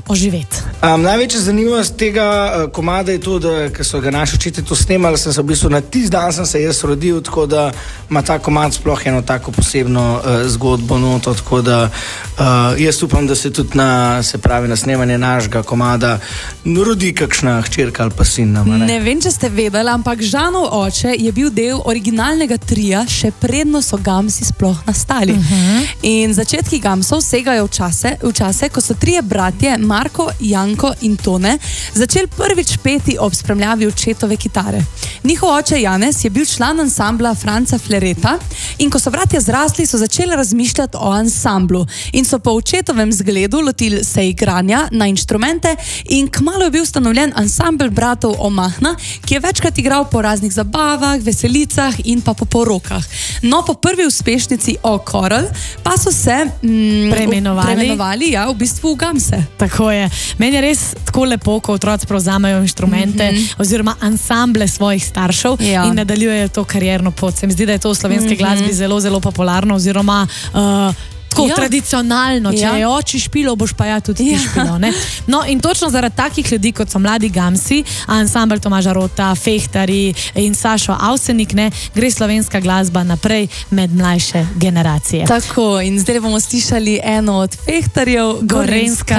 oživeti. Največja zanimivost tega komada je to, da ko so ga naši očetje to snemali, sem se v bistvu na tisti dan sem se jaz rodil, tako da ima ta komad sploh eno tako posebno zgodbo noto, tako da jaz upam, da se tudi na snemanje našega komada rodi kakšna hčerka ali pa sin. Ne vem, če ste vedeli, ampak Žanov oče je bil del originalnega trija, še predno so Gamsi sploh nastali. In začetki Gamsov segajo v čase, ko so trije bratje, Marko, Janko in Tone, začeli prvič peti ob spremljavi očetove kitare. Njihov oče Janez je bil član ansambla Franca Flereta in ko so bratje zrasli, so začeli razmišljati o ansamblu in so po očetovem zgledu lotili se igranja na inštrumente in kmalu je bil ustanovljen ansambel bratov Omahna, ki je večkrat igral po raznih zabavah, veselicah in pa po porokah. No, po prvi uspešnici O Coral pa so se preimenovali v bistvu v Gamse. Tako je. Meni je res tako lepo, ko otroci prevzamejo inštrumente oziroma ansamble svojih staršev in nadaljujejo to karierno pot. Se mi zdi, da je to v slovenski glasbi zelo, zelo popularno oziroma tako tradicionalno. Če je oči špilo, boš pa ja tudi ti špilo. No in točno zaradi takih ljudi, kot so mladi Gamsi, ansambel Tomaža Rota, Fehtari in Sašo Avsenik, gre slovenska glasba naprej med mlajše generacije. Tako, in zdaj bomo slišali eno od Fehtarjev, Gorenjska